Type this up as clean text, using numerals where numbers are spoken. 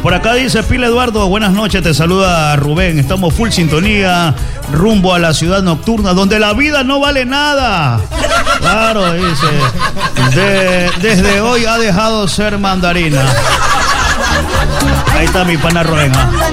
Por acá dice Pila Eduardo, buenas noches, te saluda Rubén. Estamos full sintonía, rumbo a la ciudad nocturna, donde la vida no vale nada. Claro, dice. Desde hoy ha dejado ser mandarina. Ahí está mi pana Rubén.